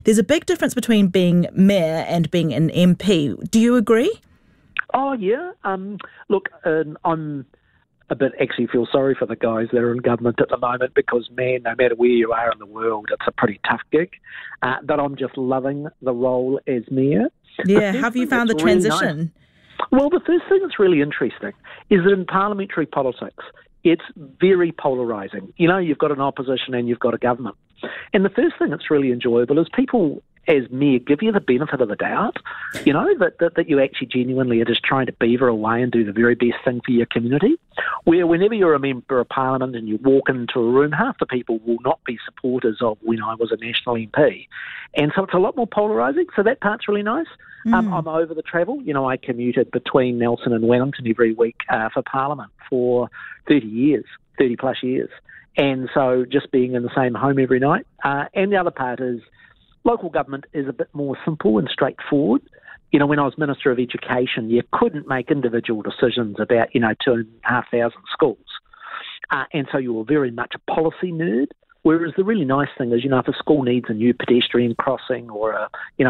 There's a big difference between being mayor and being an MP. Do you agree? Oh, yeah. Look, I'm a bit actually feel sorry for the guys that are in government at the moment because, man, no matter where you are in the world, it's a pretty tough gig. But I'm just loving the role as mayor. Yeah, have you found the transition? Really nice. Well, the first thing that's really interesting is that in parliamentary politics, it's very polarising. You know, you've got an opposition and you've got a government. And the first thing that's really enjoyable is people, as mayor, give you the benefit of the doubt, you know, that you actually genuinely are just trying to beaver away and do the very best thing for your community. Where whenever you're a member of parliament and you walk into a room, half the people will not be supporters of when I was a national MP. And so it's a lot more polarising, so that part's really nice. I'm over the travel. You know, I commuted between Nelson and Wellington every week for Parliament for 30 plus years. And so just being in the same home every night. And the other part is local government is a bit more simple and straightforward. You know, when I was Minister of Education, you couldn't make individual decisions about, 2,500 schools. And so you were very much a policy nerd. Whereas the really nice thing is, if a school needs a new pedestrian crossing or,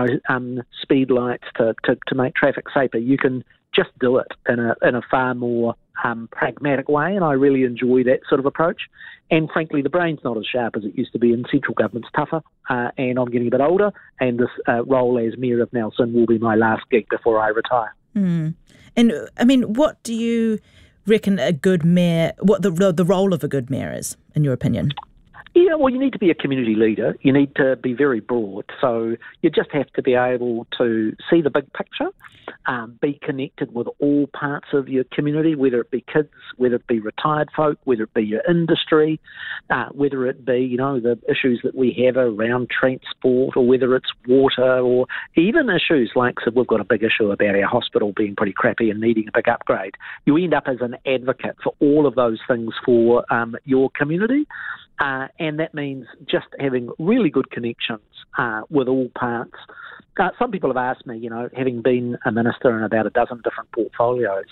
speed lights to make traffic safer, you can just do it in a far more pragmatic way, and I really enjoy that sort of approach. And frankly, the brain's not as sharp as it used to be, and central government's tougher, and I'm getting a bit older, and this role as Mayor of Nelson will be my last gig before I retire. And, I mean, what do you reckon a good mayor, what the role of a good mayor is, in your opinion? Yeah, well, you need to be a community leader. You need to be very broad. So you just have to be able to see the big picture, be connected with all parts of your community, whether it be kids, whether it be retired folk, whether it be your industry, whether it be, the issues that we have around transport, or whether it's water, or even issues like, so we've got a big issue about our hospital being pretty crappy and needing a big upgrade. You end up as an advocate for all of those things for your community. And that means just having really good connections with all parts. Some people have asked me, having been a minister in about a dozen different portfolios,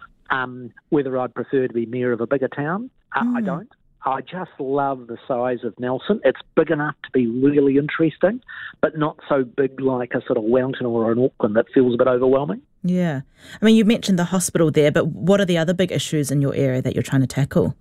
whether I'd prefer to be mayor of a bigger town. I don't. I just love the size of Nelson. It's big enough to be really interesting, but not so big like a sort of Wellington or an Auckland that feels a bit overwhelming. Yeah. I mean, you mentioned the hospital there, but what are the other big issues in your area that you're trying to tackle?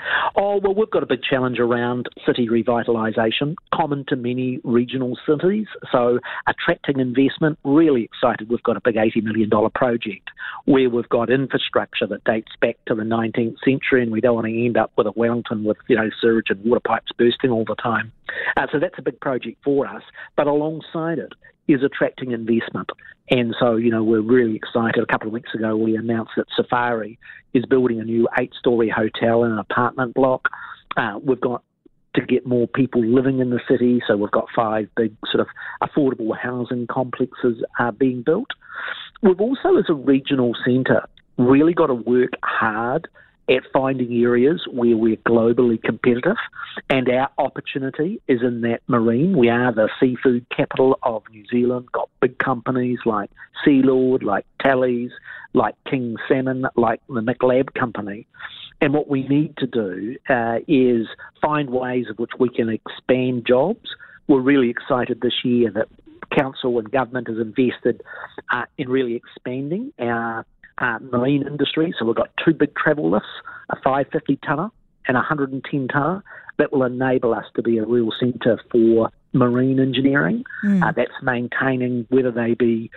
Oh, well, we've got a big challenge around city revitalisation, common to many regional cities. So attracting investment, really excited. We've got a big $80 million project where we've got infrastructure that dates back to the 19th century, and we don't want to end up with a Wellington with, sewage and water pipes bursting all the time. So that's a big project for us. But alongside it is attracting investment. And so, we're really excited. A couple of weeks ago, we announced that Safari is building a new 8-storey hotel in an apartment block. We've got to get more people living in the city, so we've got 5 big sort of affordable housing complexes being built. We've also, as a regional centre, really got to work hard at finding areas where we're globally competitive, and our opportunity is in that marine. We are the seafood capital of New Zealand, got big companies like Sealord, like Tallies, like King Salmon, like the McLab Company. And what we need to do is find ways of which we can expand jobs. We're really excited this year that council and government has invested in really expanding our marine industry. So we've got 2 big travel lifts, a 550-tonner and a 110-tonner, that will enable us to be a real centre for marine engineering. That's maintaining, whether they be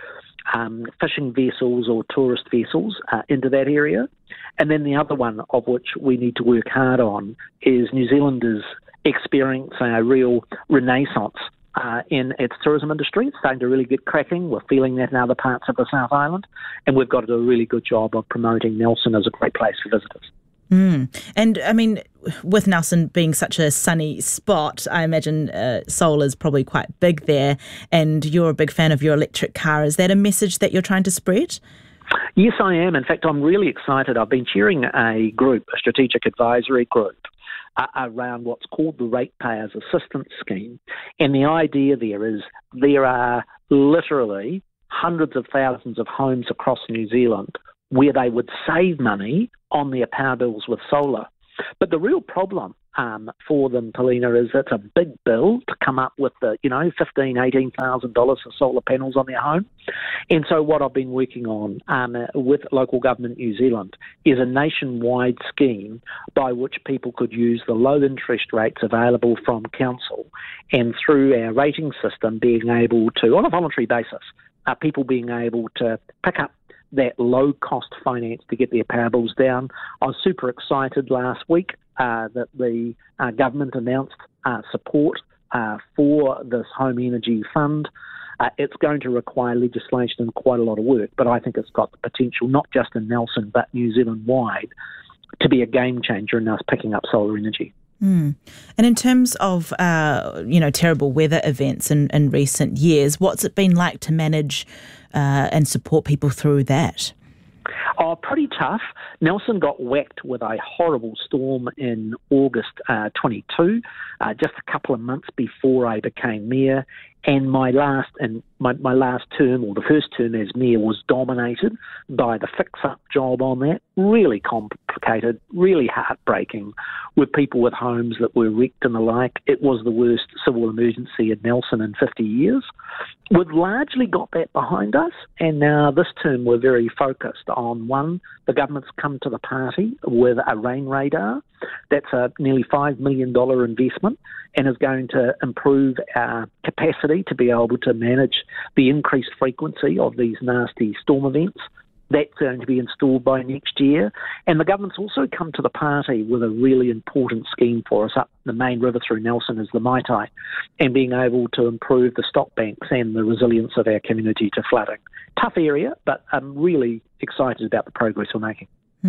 fishing vessels or tourist vessels, into that area. And then the other one of which we need to work hard on is New Zealand is experiencing a real renaissance in its tourism industry. It's starting to really get cracking. We're feeling that in other parts of the South Island, and we've got to do a really good job of promoting Nelson as a great place for visitors. And I mean, with Nelson being such a sunny spot, I imagine solar's probably quite big there, and you're a big fan of your electric car. Is that a message that you're trying to spread? Yes, I am. In fact, I'm really excited. I've been chairing a group, a strategic advisory group, around what's called the Ratepayers Assistance Scheme. And the idea there is there are literally hundreds of thousands of homes across New Zealand where they would save money on their power bills with solar. But the real problem for them, Paulina, is it's a big bill to come up with the, $15,000, $18,000 for solar panels on their home. And so what I've been working on with Local Government New Zealand is a nationwide scheme by which people could use the low interest rates available from council, and through our rating system being able to, on a voluntary basis, people being able to pick up that low-cost finance to get their power bills down. I was super excited last week that the government announced support for this home energy fund. It's going to require legislation and quite a lot of work, but I think it's got the potential, not just in Nelson, but New Zealand-wide, to be a game changer in us picking up solar energy. And in terms of, terrible weather events in recent years, what's it been like to manage and support people through that? Oh, pretty tough. Nelson got whacked with a horrible storm in August 22, just a couple of months before I became mayor. And my last term, or the first term as mayor, was dominated by the fix-up job on that. Really complicated, really heartbreaking, with people with homes that were wrecked and the like. It was the worst civil emergency in Nelson in 50 years. We've largely got that behind us, and now this term we're very focused on, one, the government's come to the party with a rain radar. That's a nearly $5 million investment and is going to improve our capacity to be able to manage the increased frequency of these nasty storm events. That's going to be installed by next year. And the government's also come to the party with a really important scheme for us up the main river through Nelson is the Maitai, and being able to improve the stock banks and the resilience of our community to flooding. Tough area, but I'm really excited about the progress we're making.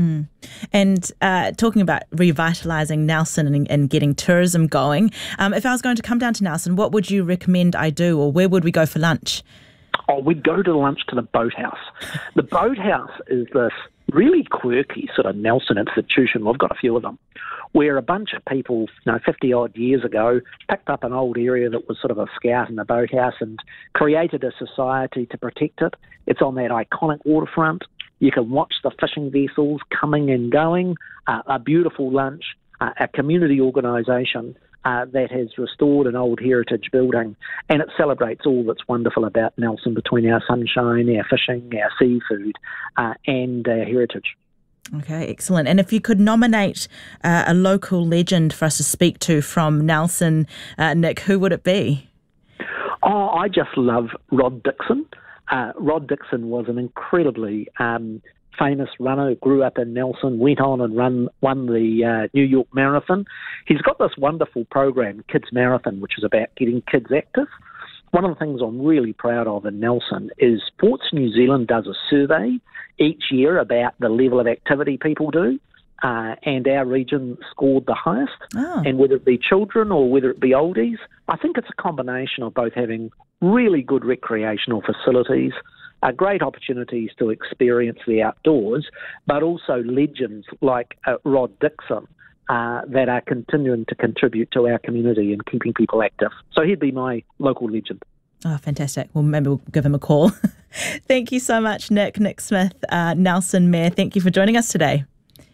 And talking about revitalising Nelson and getting tourism going, if I was going to come down to Nelson, what would you recommend I do, or where would we go for lunch? Oh, we'd go to lunch to the Boathouse. The Boathouse is this really quirky sort of Nelson institution. We've got a few of them, where a bunch of people, 50-odd years ago, picked up an old area that was sort of a scout in the boathouse and created a society to protect it. It's on that iconic waterfront. You can watch the fishing vessels coming and going, a beautiful lunch, a community organisation that has restored an old heritage building, and it celebrates all that's wonderful about Nelson between our sunshine, our fishing, our seafood, and our heritage. Okay, excellent. And if you could nominate a local legend for us to speak to from Nelson, Nick, who would it be? Oh, I just love Rod Dixon. Rod Dixon was an incredibly famous runner, grew up in Nelson, went on and won the New York Marathon. He's got this wonderful program, Kids Marathon, which is about getting kids active. One of the things I'm really proud of in Nelson is Sports New Zealand does a survey each year about the level of activity people do, and our region scored the highest. Oh. And whether it be children or whether it be oldies, I think it's a combination of both having really good recreational facilities, great opportunities to experience the outdoors, but also legends like Rod Dixon that are continuing to contribute to our community and keeping people active. So he'd be my local legend. Oh, fantastic. Well, maybe we'll give him a call. Thank you so much, Nick Smith, Nelson Mayor. Thank you for joining us today.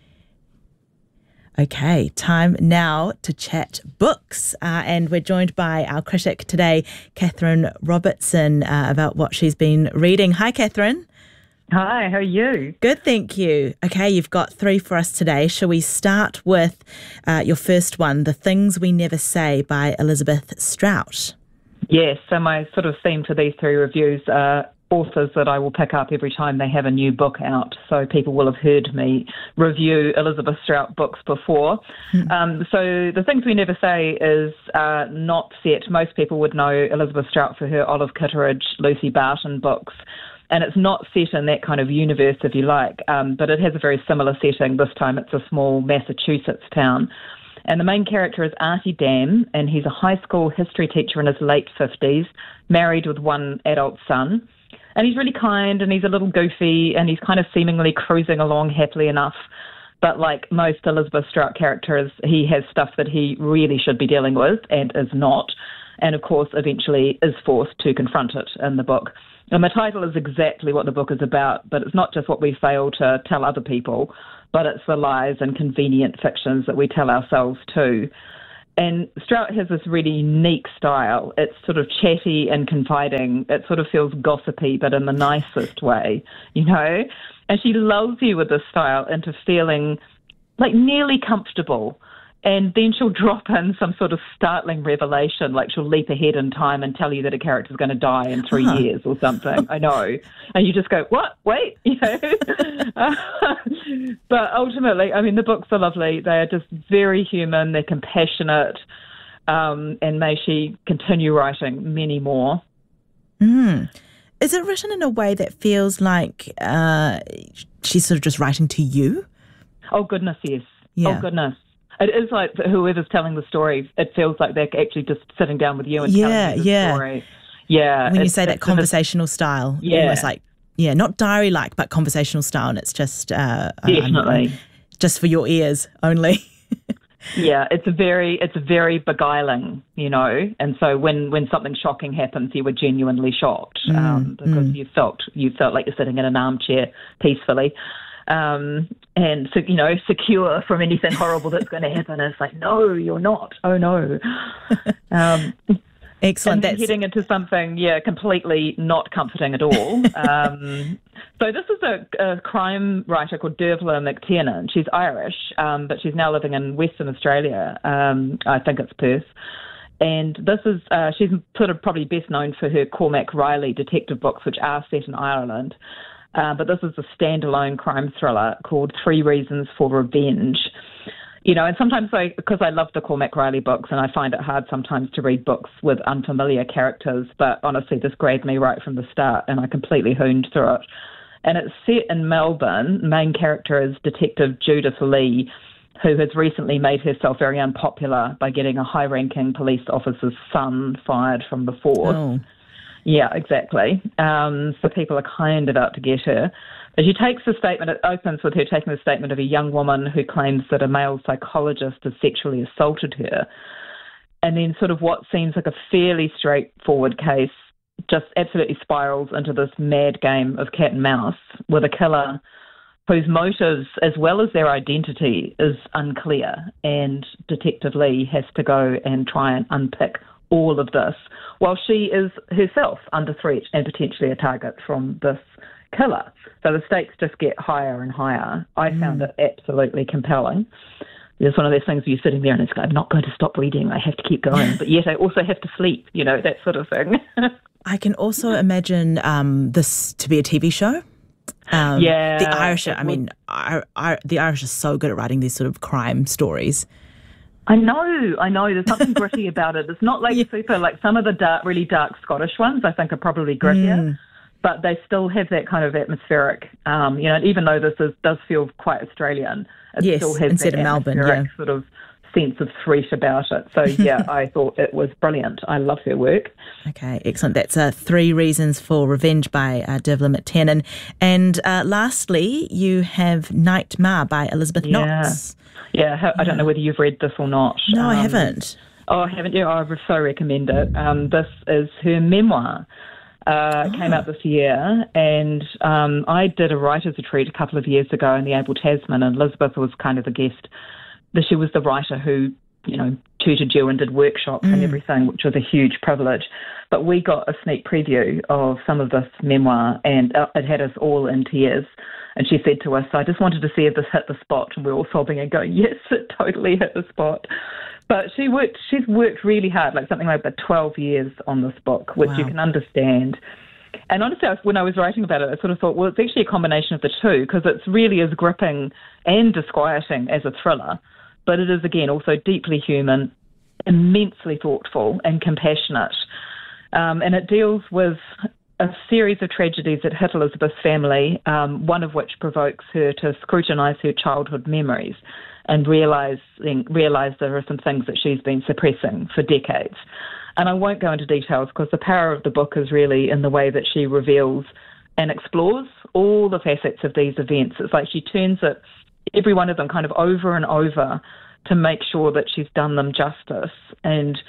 Okay, time now to chat books. And we're joined by our critic today, Catherine Robertson, about what she's been reading. Hi, Catherine. Hi, how are you? Good, thank you. Okay, you've got 3 for us today. Shall we start with your first one, The Things We Never Say by Elizabeth Strout? Yes, so my sort of theme to these 3 reviews are authors that I will pick up every time they have a new book out. So people will have heard me review Elizabeth Strout books before. So The Things We Never Say is not set. Most people would know Elizabeth Strout for her Olive Kitteridge, Lucy Barton books. And it's not set in that kind of universe, if you like, but it has a very similar setting. This time it's a small Massachusetts town. And the main character is Artie Dam, and he's a high school history teacher in his late 50s, married with 1 adult son. And he's really kind, and he's a little goofy, and he's kind of seemingly cruising along happily enough. But like most Elizabeth Strout characters, he has stuff that he really should be dealing with and is not. And of course, eventually is forced to confront it in the book. And the title is exactly what the book is about, but it's not just what we fail to tell other people, but it's the lies and convenient fictions that we tell ourselves too. And Strout has this really unique style. It's sort of chatty and confiding. It sort of feels gossipy, but in the nicest way, you know? And she lulls you with this style into feeling like nearly comfortable. And then she'll drop in some sort of startling revelation, like she'll leap ahead in time and tell you that a character's going to die in 3 years or something. I know. And you just go, what? Wait? You know? But ultimately, I mean, the books are lovely. They are just very human. They're compassionate. And may she continue writing many more. Is it written in a way that feels like she's sort of just writing to you? Oh, goodness, yes. Yeah. Oh, goodness. It is like whoever's telling the story, it feels like they're actually just sitting down with you and telling you the story. Yeah. When you say that conversational style, almost like, not diary-like, but conversational style, and it's just definitely just for your ears only. Yeah, it's very beguiling, you know. And so when something shocking happens, you were genuinely shocked because you felt like you're sitting in an armchair peacefully. And so, you know, secure from anything horrible that's going to happen. It's like, no, you're not. Oh no. Excellent. And heading into something, completely not comforting at all. So this is a crime writer called Dervla McTiernan. She's Irish, but she's now living in Western Australia. I think it's Perth. And this is, she's sort of probably best known for her Cormac Riley detective books, which are set in Ireland. But this is a standalone crime thriller called 3 Reasons for Revenge. You know, and sometimes because I love the Cormac Riley books and I find it hard sometimes to read books with unfamiliar characters, but honestly this grabbed me right from the start and I completely hooned through it. And it's set in Melbourne. Main character is Detective Judith Lee, who has recently made herself very unpopular by getting a high-ranking police officer's son fired from the force. Oh. Yeah, exactly. So people are kind of out to get her. But she takes a statement, it opens with her taking the statement of a young woman who claims that a male psychologist has sexually assaulted her. And then sort of what seems like a fairly straightforward case just absolutely spirals into this mad game of cat and mouse with a killer whose motives, as well as their identity, is unclear. And Detective Lee has to go and try and unpick all of this, while she is herself under threat and potentially a target from this killer. So the stakes just get higher and higher. I found it absolutely compelling. It's one of those things where you're sitting there and it's like, I'm not going to stop reading, I have to keep going, but yet I also have to sleep, you know, that sort of thing. I can also imagine this to be a TV show. The Irish, the Irish are so good at writing these sort of crime stories. I know. There's something gritty about it. It's not like super, like some of the really dark Scottish ones, I think are probably grittier, but they still have that kind of atmospheric, you know, even though this does feel quite Australian, it still has instead that of Melbourne, atmospheric sort of sense of threat about it. So, I thought it was brilliant. I love her work. Okay, excellent. That's 3 Reasons for Revenge by Dervla McTiernan. And lastly, you have Night Ma by Elizabeth Knox. Yeah, I don't know whether you've read this or not. No, I haven't. Oh, haven't you? I would so recommend it. This is her memoir. It came out this year, and I did a writer's retreat a couple of years ago in the Abel Tasman, and Elizabeth was kind of the guest. She was the writer who, you know, tutored you and did workshops and everything, which was a huge privilege. But we got a sneak preview of some of this memoir, and it had us all in tears. And she said to us, I just wanted to see if this hit the spot. And we were all sobbing and going, yes, it totally hit the spot. But she's worked really hard, like something like about 12 years on this book, which you can understand. And honestly, when I was writing about it, I sort of thought, well, it's actually a combination of the two, because it's really as gripping and disquieting as a thriller. But it is, again, also deeply human, immensely thoughtful and compassionate. And it deals with a series of tragedies that hit Elizabeth's family, one of which provokes her to scrutinise her childhood memories and realise there are some things that she's been suppressing for decades. And I won't go into details because the power of the book is really in the way that she reveals and explores all the facets of these events. It's like she turns it, every one of them, kind of over and over to make sure that she's done them justice. And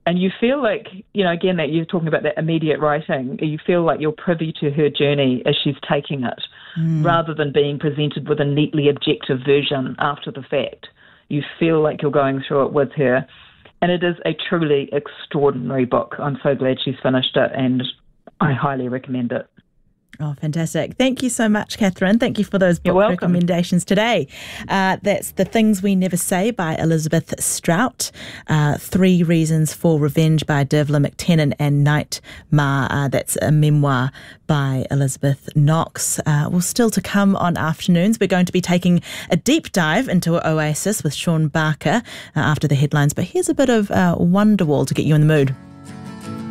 And you feel like, again, that you're talking about that immediate writing, you feel like you're privy to her journey as she's taking it, rather than being presented with a neatly objective version after the fact. You feel like you're going through it with her. And it is a truly extraordinary book. I'm so glad she's finished it, and I highly recommend it. Oh, fantastic. Thank you so much, Catherine. Thank you for those book recommendations today. That's The Things We Never Say by Elizabeth Strout, 3 Reasons for Revenge by Dervla McTennan, and Nightmare, that's a memoir by Elizabeth Knox. Well, still to come on Afternoons, we're going to be taking a deep dive into Oasis with Sean Barker after the headlines. But here's a bit of Wonderwall to get you in the mood.